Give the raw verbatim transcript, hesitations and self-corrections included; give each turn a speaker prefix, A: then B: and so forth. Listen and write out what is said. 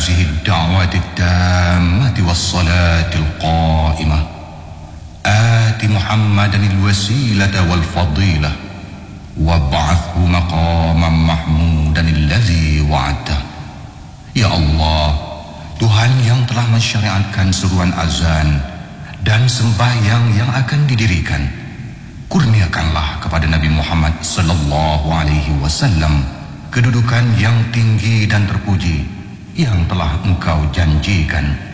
A: هذه الدعوة التامة والصلاة القائمة آت محمدا الوسيلة والفضيلة وابعثه مقاما محمودا الذي وعدته. Ya Allah, Tuhan yang telah mensyariatkan seruan azan dan sembahyang yang akan didirikan, kurniakanlah kepada Nabi Muhammad sallallahu alaihi wasallam kedudukan yang tinggi dan terpuji yang telah Engkau janjikan.